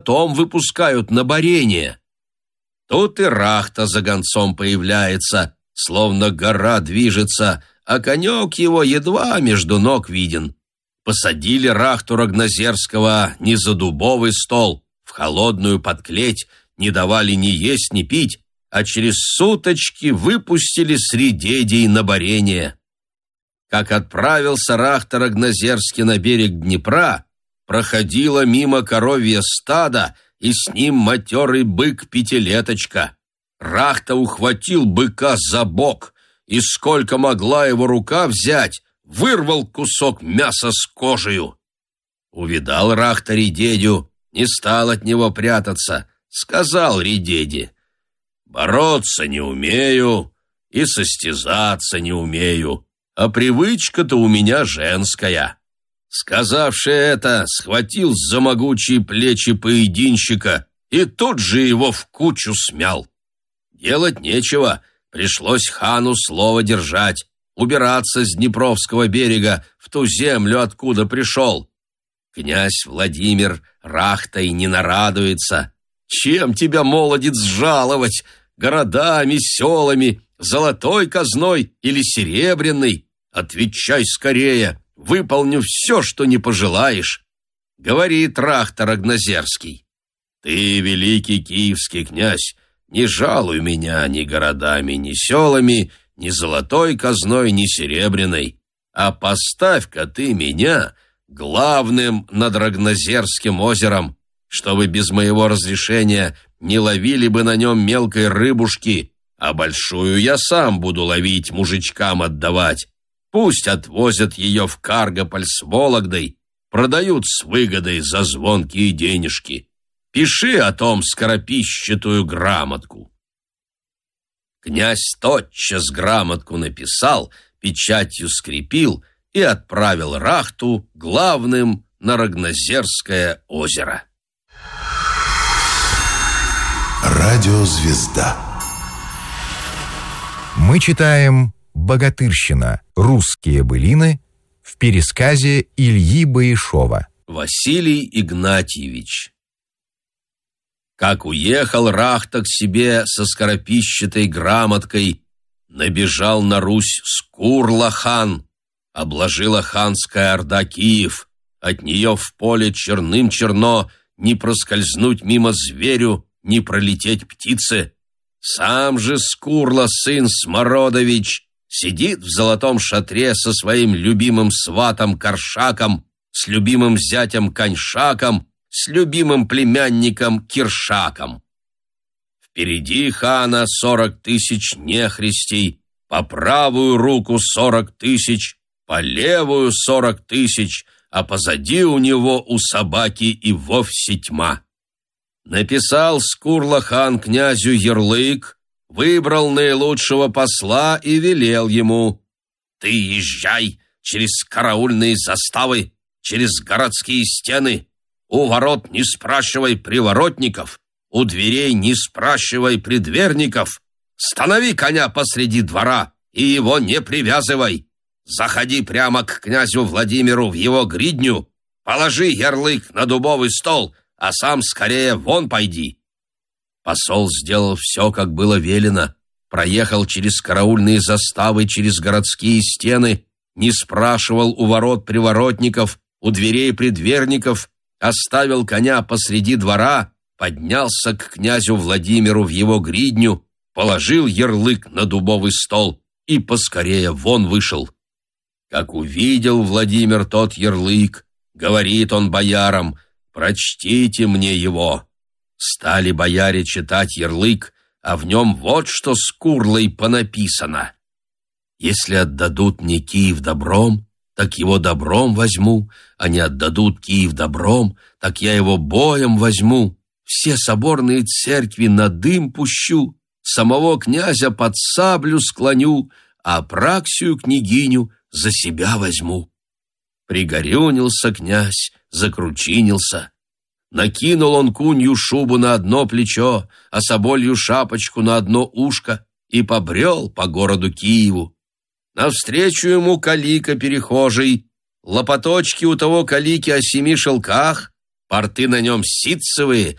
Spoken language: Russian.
потом выпускают на борение. Тут и Рахта за гонцом появляется, словно гора движется, а конек его едва между ног виден. Посадили Рахту Рагназерского не за дубовый стол, в холодную подклеть, не давали ни есть, ни пить, а через суточки выпустили с редедей на борение. Как отправился Рахта Рагназерский на берег Днепра, проходило мимо коровье стадо, и с ним матерый бык-пятилеточка. Рахта ухватил быка за бок, и сколько могла его рука взять, вырвал кусок мяса с кожею. Увидал Рахта редедю, не стал от него прятаться, сказал редеде: «Бороться не умею и состязаться не умею, а привычка-то у меня женская». Сказавши это, схватил за могучие плечи поединщика и тут же его в кучу смял. Делать нечего, пришлось хану слово держать, убираться с Днепровского берега в ту землю, откуда пришел. Князь Владимир Рахтой не нарадуется. Чем тебя, молодец, жаловать? Городами, селами, золотой казной или серебряной? Отвечай скорее, выполню все, что не пожелаешь. Говорит Рахта Рагназерский: ты, великий киевский князь, не жалуй меня ни городами, ни селами, ни золотой казной, ни серебряной, а поставь-ка ты меня главным над Рагназерским озером, чтобы без моего разрешения не ловили бы на нем мелкой рыбушки, а большую я сам буду ловить, мужичкам отдавать. Пусть отвозят ее в Каргополь с Вологдой, продают с выгодой за звонкие денежки. Пиши о том скорописчатую грамотку». Князь тотчас грамотку написал, печатью скрепил и отправил Рахту главным на Рагназерское озеро. Радиозвезда. Мы читаем «Богатырщина. Русские былины» в пересказе Ильи Боишова. Василий Игнатьевич. Как уехал Рахта к себе со скорописчатой грамоткой, набежал на Русь Скурло-хан, обложила ханская орда Киев, от нее в поле черным черно, не проскользнуть мимо зверю, не пролететь птице. Сам же Скурло, сын Смородович, сидит в золотом шатре со своим любимым сватом Коршаком, с любимым зятем Коньшаком, с любимым племянником Киршаком. Впереди хана 40 000 нехристей, по правую руку 40 000, по левую 40 000, а позади у него у собаки и вовсе тьма. Написал Скурло-хан князю ярлык, выбрал наилучшего посла и велел ему: «Ты езжай через караульные заставы, через городские стены, у ворот не спрашивай приворотников, у дверей не спрашивай предверников, станови коня посреди двора и его не привязывай, заходи прямо к князю Владимиру в его гридню, положи ярлык на дубовый стол, а сам скорее вон пойди». Посол сделал все, как было велено, проехал через караульные заставы, через городские стены, не спрашивал у ворот приворотников, у дверей предверников, оставил коня посреди двора, поднялся к князю Владимиру в его гридню, положил ярлык на дубовый стол и поскорее вон вышел. Как увидел Владимир тот ярлык, говорит он боярам: «Прочтите мне его». Стали бояре читать ярлык, а в нем вот что с Курлой понаписано: «Если отдадут мне Киев добром, так его добром возьму, а не отдадут Киев добром, так я его боем возьму. Все соборные церкви на дым пущу, самого князя под саблю склоню, а Апраксию княгиню за себя возьму». Пригорюнился князь, закручинился. Накинул он кунью шубу на одно плечо, а соболью шапочку на одно ушко и побрел по городу Киеву. Навстречу ему калика перехожий, лопаточки у того калики о 7 шелках, порты на нем ситцевые,